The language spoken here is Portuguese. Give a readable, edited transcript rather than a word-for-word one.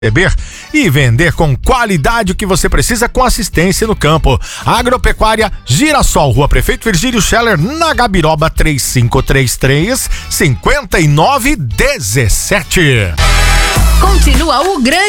receber e vender com qualidade o que você precisa com assistência no campo. Agropecuária Girassol, Rua Prefeito Virgílio Scheller, na Gabiroba, 3533-5917. Continua o grande